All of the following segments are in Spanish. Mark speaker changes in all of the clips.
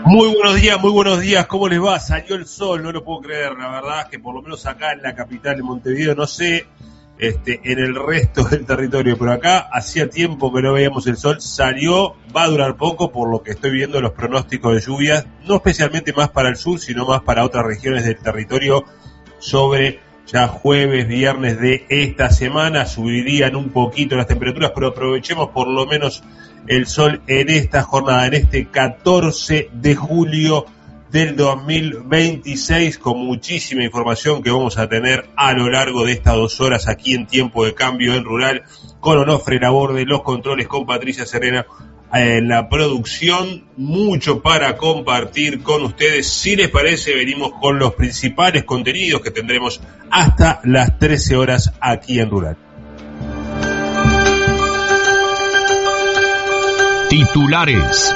Speaker 1: Muy buenos días, ¿cómo les va? Salió el sol, no lo puedo creer, la verdad es que por lo menos acá en la capital de Montevideo, no sé, en el resto del territorio, pero acá hacía tiempo que no veíamos el sol, salió, va a durar poco por lo que estoy viendo los pronósticos de lluvias, no especialmente más para el sur, sino más para otras regiones del territorio, sobre ya jueves, viernes de esta semana, subirían un poquito las temperaturas, pero aprovechemos por lo menos el sol en esta jornada, en este 14 de julio del 2026, con muchísima información que vamos a tener a lo largo de estas 2 horas aquí en Tiempo de Cambio en Rural, con Onofre Laborde, los controles, con Patricia Serena en la producción, mucho para compartir con ustedes. Si les parece, venimos con los principales contenidos que tendremos hasta las 13 horas aquí en Rural.
Speaker 2: Titulares.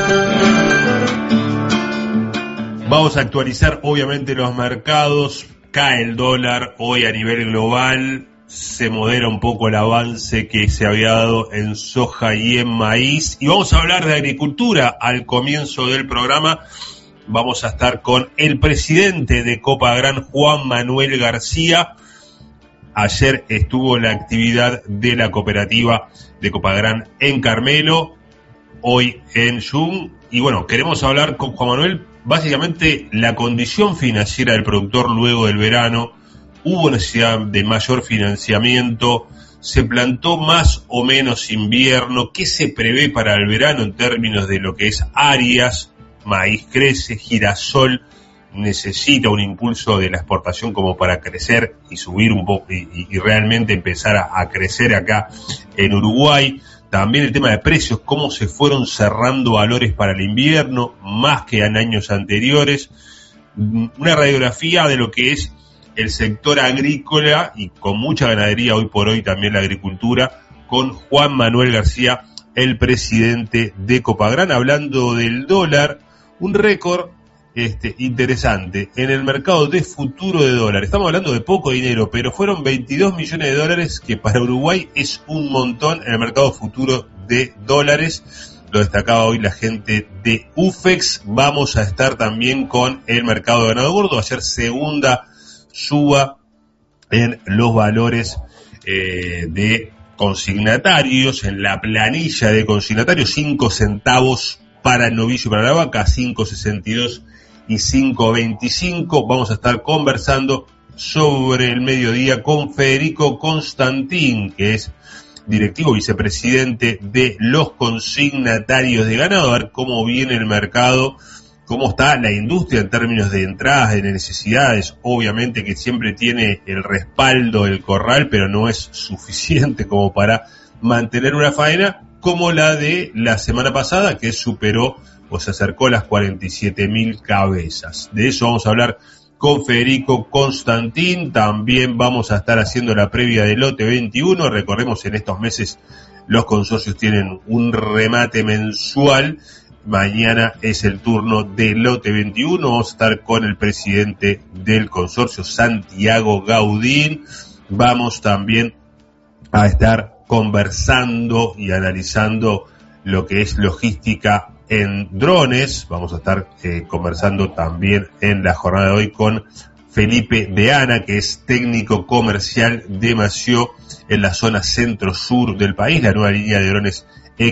Speaker 1: Vamos a actualizar obviamente los mercados. Cae el dólar hoy a nivel global. Se modera un poco el avance que se había dado en soja y en maíz. Y vamos a hablar de agricultura al comienzo del programa. Vamos a estar con el presidente de Copagran, Juan Manuel García. Ayer estuvo la actividad de la cooperativa de Copagran en Carmelo, hoy en Yung. Y bueno, queremos hablar con Juan Manuel básicamente la condición financiera del productor luego del verano. Hubo necesidad de mayor financiamiento, se plantó más o menos invierno, ¿qué se prevé para el verano en términos de lo que es áreas? Maíz crece, girasol necesita un impulso de la exportación como para crecer y subir un poco y realmente empezar a crecer acá en Uruguay. También el tema de precios, cómo se fueron cerrando valores para el invierno, más que en años anteriores. Una radiografía de lo que es el sector agrícola y con mucha ganadería hoy por hoy también la agricultura, con Juan Manuel García, el presidente de Copagran, hablando del dólar, un récord interesante en el mercado de futuro de dólar. Estamos hablando de poco dinero, pero fueron 22 millones de dólares, que para Uruguay es un montón en el mercado futuro de dólares. Lo destacaba hoy la gente de UFEX. Vamos a estar también con el mercado de ganado gordo. Ayer segunda suba en los valores de consignatarios, en la planilla de consignatarios, 5 centavos para el novillo y para la vaca, 5.62 y 5.25. Vamos a estar conversando sobre el mediodía con Federico Constantín, que es directivo vicepresidente de los consignatarios de ganado, a ver cómo viene el mercado, cómo está la industria en términos de entradas, de necesidades. Obviamente que siempre tiene el respaldo del corral, pero no es suficiente como para mantener una faena como la de la semana pasada, que superó o se acercó a las 47.000 cabezas. De eso vamos a hablar con Federico Constantín. También vamos a estar haciendo la previa del lote 21. Recordemos, en estos meses los consorcios tienen un remate mensual. Mañana es el turno del lote 21. Vamos a estar con el presidente del consorcio, Santiago Gaudín. Vamos también a estar conversando y analizando lo que es logística en drones. Vamos a estar conversando también en la jornada de hoy con Felipe Deana, que es técnico comercial de Mació en la zona centro-sur del país, la nueva línea de drones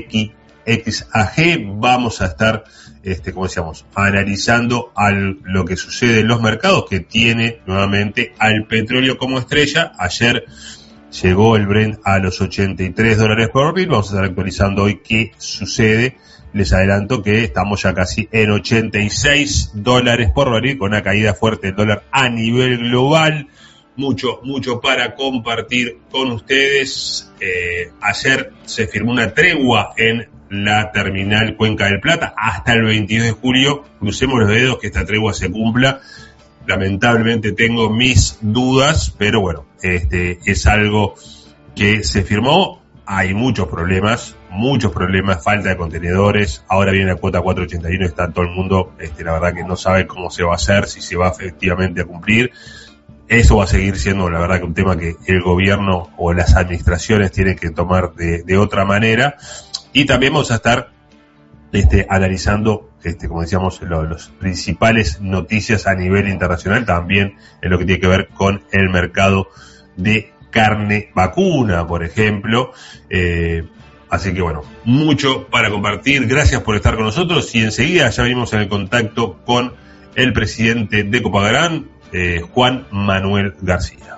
Speaker 1: XAG. Vamos a estar, como decíamos, analizando lo que sucede en los mercados, que tiene nuevamente al petróleo como estrella. Ayer llegó el Brent a los $83 por barril. Vamos a estar actualizando hoy qué sucede. Les adelanto que estamos ya casi en $86 por barril, con una caída fuerte del dólar a nivel global. Mucho para compartir con ustedes. Ayer se firmó una tregua en la terminal Cuenca del Plata hasta el 22 de julio. Crucemos los dedos que esta tregua se cumpla. Lamentablemente tengo mis dudas, pero bueno, es algo que se firmó. Hay muchos problemas, falta de contenedores. Ahora viene la cuota 481, está todo el mundo, la verdad que no sabe cómo se va a hacer, si se va efectivamente a cumplir. Eso va a seguir siendo, la verdad, que un tema que el gobierno o las administraciones tienen que tomar de otra manera. Y también vamos a estar analizando como decíamos, los principales noticias a nivel internacional, también en lo que tiene que ver con el mercado de carne vacuna, por ejemplo. Así que bueno, mucho para compartir. Gracias por estar con nosotros y enseguida ya venimos en el contacto con el presidente de Copagrán, Juan Manuel García.